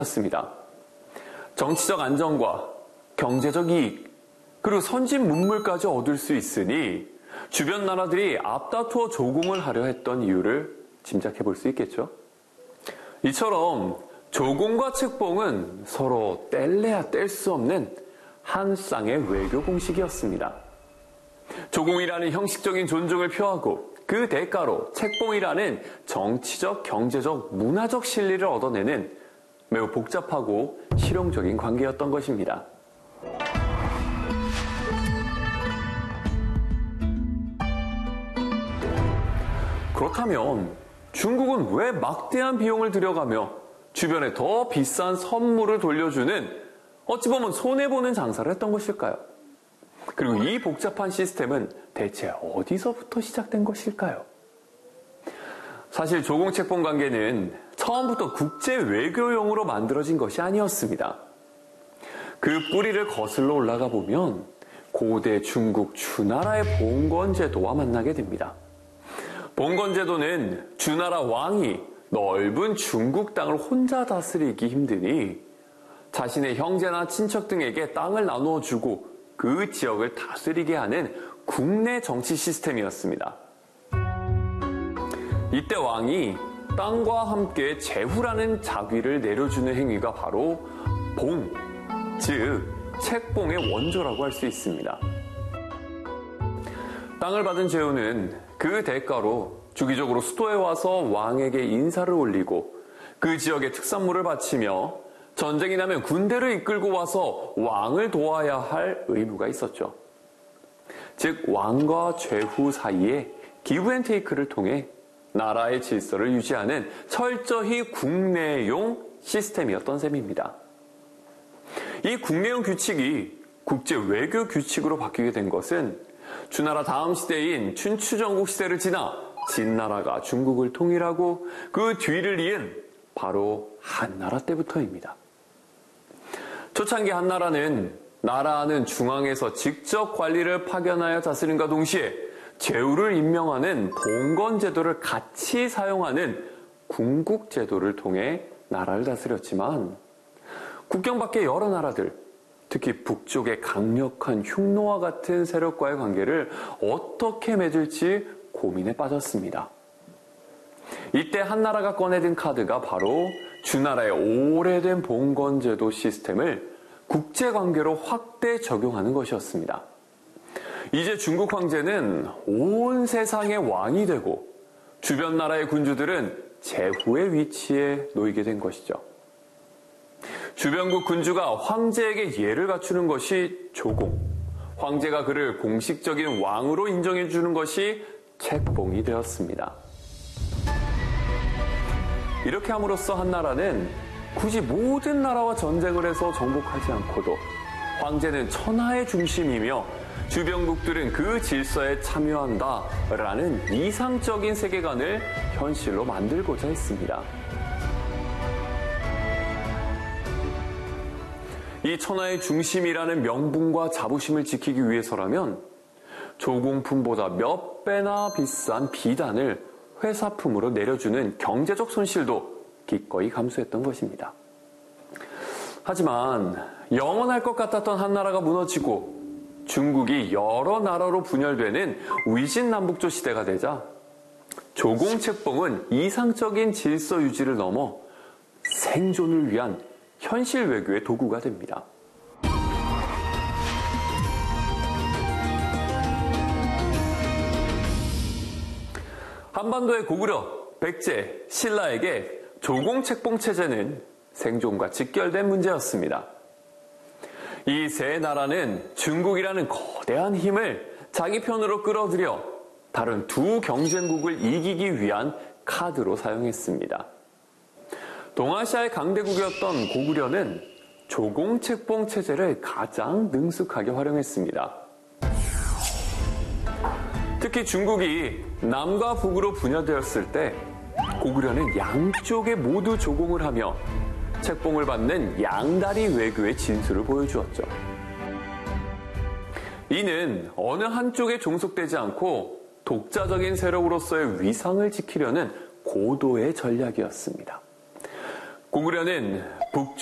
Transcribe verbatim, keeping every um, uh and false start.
습니다. 정치적 안정과 경제적 이익, 그리고 선진 문물까지 얻을 수 있으니 주변 나라들이 앞다투어 조공을 하려 했던 이유를 짐작해 볼 수 있겠죠. 이처럼 조공과 책봉은 서로 뗄래야 뗄 수 없는 한 쌍의 외교 공식이었습니다. 조공이라는 형식적인 존중을 표하고 그 대가로 책봉이라는 정치적, 경제적, 문화적 실리를 얻어내는 매우 복잡하고 실용적인 관계였던 것입니다. 그렇다면 중국은 왜 막대한 비용을 들여가며 주변에 더 비싼 선물을 돌려주는 어찌 보면 손해보는 장사를 했던 것일까요? 그리고 이 복잡한 시스템은 대체 어디서부터 시작된 것일까요? 사실 조공책봉 관계는 처음부터 국제 외교용으로 만들어진 것이 아니었습니다. 그 뿌리를 거슬러 올라가 보면 고대 중국 주나라의 봉건제도와 만나게 됩니다. 봉건제도는 주나라 왕이 넓은 중국 땅을 혼자 다스리기 힘드니 자신의 형제나 친척 등에게 땅을 나누어 주고 그 지역을 다스리게 하는 국내 정치 시스템이었습니다. 이때 왕이 땅과 함께 제후라는 자귀를 내려주는 행위가 바로 봉, 즉 책봉의 원조라고 할 수 있습니다. 땅을 받은 제후는 그 대가로 주기적으로 수도에 와서 왕에게 인사를 올리고 그 지역의 특산물을 바치며 전쟁이 나면 군대를 이끌고 와서 왕을 도와야 할 의무가 있었죠. 즉 왕과 제후 사이에 기브앤테이크를 통해 나라의 질서를 유지하는 철저히 국내용 시스템이었던 셈입니다. 이 국내용 규칙이 국제 외교 규칙으로 바뀌게 된 것은 주나라 다음 시대인 춘추전국 시대를 지나 진나라가 중국을 통일하고 그 뒤를 이은 바로 한나라 때부터입니다. 초창기 한나라는 나라는 중앙에서 직접 관리를 파견하여 다스림과 동시에 제후를 임명하는 봉건제도를 같이 사용하는 궁국제도를 통해 나라를 다스렸지만 국경 밖의 여러 나라들, 특히 북쪽의 강력한 흉노와 같은 세력과의 관계를 어떻게 맺을지 고민에 빠졌습니다. 이때 한나라가 꺼내든 카드가 바로 주나라의 오래된 봉건제도 시스템을 국제관계로 확대 적용하는 것이었습니다. 이제 중국 황제는 온 세상의 왕이 되고 주변 나라의 군주들은 제후의 위치에 놓이게 된 것이죠. 주변국 군주가 황제에게 예를 갖추는 것이 조공, 황제가 그를 공식적인 왕으로 인정해 주는 것이 책봉이 되었습니다. 이렇게 함으로써 한나라는 굳이 모든 나라와 전쟁을 해서 정복하지 않고도 황제는 천하의 중심이며 주변국들은 그 질서에 참여한다라는 이상적인 세계관을 현실로 만들고자 했습니다. 이 천하의 중심이라는 명분과 자부심을 지키기 위해서라면 조공품보다 몇 배나 비싼 비단을 회사품으로 내려주는 경제적 손실도 기꺼이 감수했던 것입니다. 하지만 영원할 것 같았던 한나라가 무너지고 중국이 여러 나라로 분열되는 위진남북조 시대가 되자 조공책봉은 이상적인 질서 유지를 넘어 생존을 위한 현실 외교의 도구가 됩니다. 한반도의 고구려, 백제, 신라에게 조공책봉 체제는 생존과 직결된 문제였습니다. 이 세 나라는 중국이라는 거대한 힘을 자기 편으로 끌어들여 다른 두 경쟁국을 이기기 위한 카드로 사용했습니다. 동아시아의 강대국이었던 고구려는 조공책봉 체제를 가장 능숙하게 활용했습니다. 특히 중국이 남과 북으로 분열되었을 때 고구려는 양쪽에 모두 조공을 하며 책봉을 받는 양다리 외교의 진수를 보여주었죠. 이는 어느 한쪽에 종속되지 않고 독자적인 세력으로서의 위상을 지키려는 고도의 전략이었습니다. 고구려는 북